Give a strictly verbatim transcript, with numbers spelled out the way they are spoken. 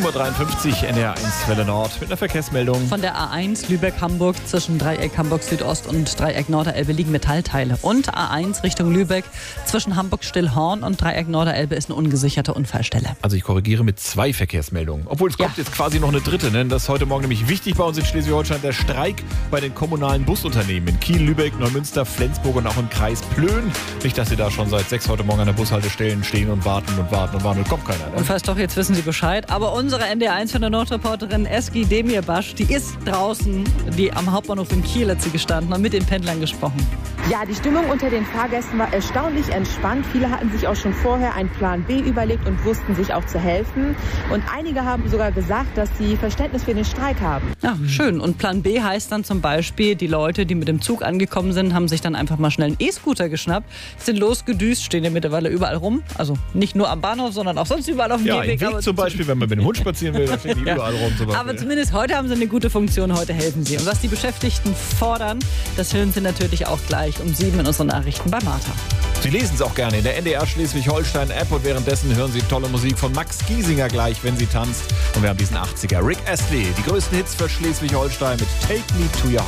Uhr dreiundfünfzig, N D R eins Welle Nord mit einer Verkehrsmeldung. Von der A eins Lübeck-Hamburg zwischen Dreieck Hamburg-Südost und Dreieck Norderelbe liegen Metallteile. Und A eins Richtung Lübeck zwischen Hamburg-Stillhorn und Dreieck Norderelbe ist eine ungesicherte Unfallstelle. Also ich korrigiere mit zwei Verkehrsmeldungen. Obwohl es kommt Ja. jetzt quasi noch eine dritte. Ne? Das ist heute Morgen nämlich wichtig bei uns in Schleswig-Holstein. Der Streik bei den kommunalen Busunternehmen in Kiel, Lübeck, Neumünster, Flensburg und auch im Kreis Plön. Nicht, dass Sie da schon seit sechs heute Morgen an der Bushaltestellen stehen und warten und warten und warten und kommt keiner. Ne? Und falls doch, jetzt wissen Sie Bescheid. Aber unsere N D R eins von der Nordreporterin Eski Demirbaş, die ist draußen, die am Hauptbahnhof in Kiel hat sie gestanden und mit den Pendlern gesprochen. Ja, die Stimmung unter den Fahrgästen war erstaunlich entspannt. Viele hatten sich auch schon vorher einen Plan B überlegt und wussten sich auch zu helfen. Und einige haben sogar gesagt, dass sie Verständnis für den Streik haben. Ja, schön. Und Plan B heißt dann zum Beispiel, die Leute, die mit dem Zug angekommen sind, haben sich dann einfach mal schnell einen E-Scooter geschnappt, sind losgedüst, stehen ja mittlerweile überall rum. Also nicht nur am Bahnhof, sondern auch sonst überall auf dem Ja, im Gehweg. Weg Aber zum Beispiel, wenn man mit dem Hund spazieren will, da stehen die Ja. überall rum. Zum Beispiel. Aber zumindest heute haben sie eine gute Funktion, heute helfen sie. Und was die Beschäftigten fordern, das hören sie natürlich auch gleich um sieben in unseren Nachrichten bei Martha. Sie lesen es auch gerne in der N D R Schleswig-Holstein-App und währenddessen hören Sie tolle Musik von Max Giesinger gleich, wenn sie tanzt. Und wir haben diesen achtziger. Rick Astley, die größten Hits für Schleswig-Holstein mit Take Me to Your Heart.